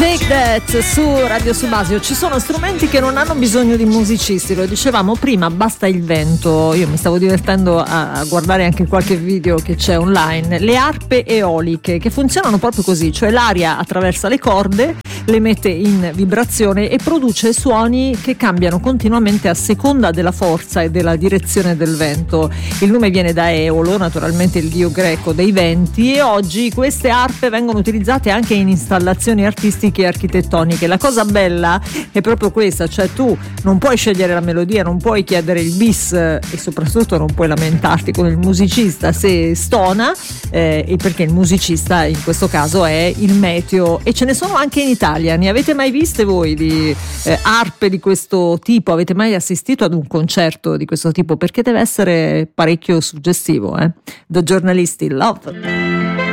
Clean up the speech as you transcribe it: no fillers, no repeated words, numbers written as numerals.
Take That su Radio Subasio. Ci sono strumenti che non hanno bisogno di musicisti, lo dicevamo prima, basta il vento. Io mi stavo divertendo a guardare anche qualche video che c'è online. Le arpe eoliche che funzionano proprio così, cioè l'aria attraversa le corde, le mette in vibrazione e produce suoni che cambiano continuamente a seconda della forza e della direzione del vento. Il nome viene da Eolo, naturalmente il dio greco dei venti, e oggi queste arpe vengono utilizzate anche in installazioni artistiche e architettoniche. La cosa bella è proprio questa, cioè tu non puoi scegliere la melodia, non puoi chiedere il bis e soprattutto non puoi lamentarti con il musicista se stona, e perché il musicista in questo caso è il meteo, e ce ne sono anche in Italia. Ne avete mai viste voi di arpe di questo tipo? Avete mai assistito ad un concerto di questo tipo? Perché deve essere parecchio suggestivo, The Giornalisti, Love.